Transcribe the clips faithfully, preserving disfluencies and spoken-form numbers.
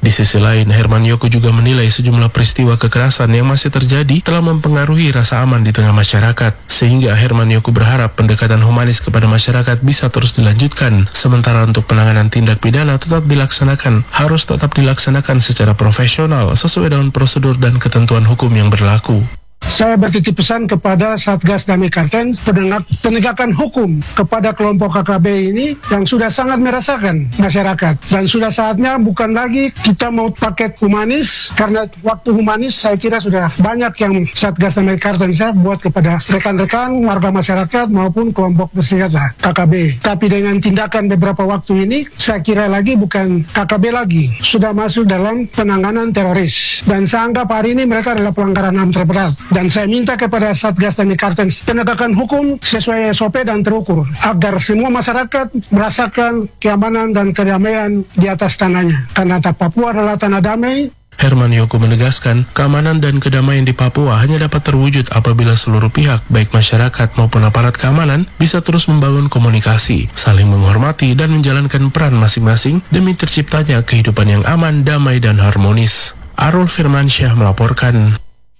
Di sisi lain, Herman Yoko juga menilai sejumlah peristiwa kekerasan yang masih terjadi telah mempengaruhi rasa aman di tengah masyarakat. Sehingga Herman Yoko berharap pendekatan humanis kepada masyarakat bisa terus dilanjutkan. Sementara untuk penanganan tindak pidana tetap dilaksanakan, harus tetap dilaksanakan secara profesional sesuai dengan prosedur dan ketentuan hukum yang berlaku. Saya bertitip pesan kepada Satgas Damai Kartens penegakan hukum kepada kelompok K K B ini yang sudah sangat merasakan masyarakat, dan sudah saatnya bukan lagi kita mau paket humanis, karena waktu humanis saya kira sudah banyak yang Satgas Damai Kartens saya buat kepada rekan-rekan warga masyarakat maupun kelompok bersenjata K K B. Tapi dengan tindakan beberapa waktu ini saya kira lagi bukan K K B lagi, sudah masuk dalam penanganan teroris, dan saya anggap hari ini mereka adalah pelanggaran H A M terberat. Dan saya minta kepada Satgas Damai Kartens penegakan hukum sesuai S O P dan terukur, agar semua masyarakat merasakan keamanan dan kedamaian di atas tanahnya. Karena Papua adalah tanah damai. Herman Yoko menegaskan, keamanan dan kedamaian di Papua hanya dapat terwujud apabila seluruh pihak, baik masyarakat maupun aparat keamanan, bisa terus membangun komunikasi, saling menghormati dan menjalankan peran masing-masing demi terciptanya kehidupan yang aman, damai, dan harmonis. Arul Firmansyah melaporkan.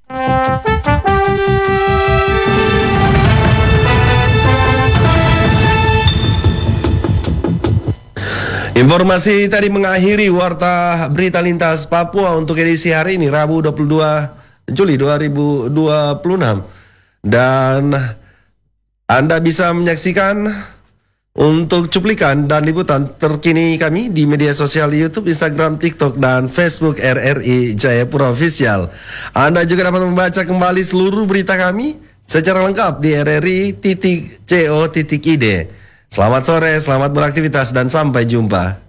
Informasi tadi mengakhiri Warta Berita Lintas Papua untuk edisi hari ini, Rabu dua puluh dua Juli dua ribu dua puluh enam. Dan Anda bisa menyaksikan untuk cuplikan dan liputan terkini kami di media sosial YouTube, Instagram, TikTok, dan Facebook R R I Jayapura Official. Anda juga dapat membaca kembali seluruh berita kami secara lengkap di r r i titik co titik i d. Selamat sore, selamat beraktivitas, dan sampai jumpa.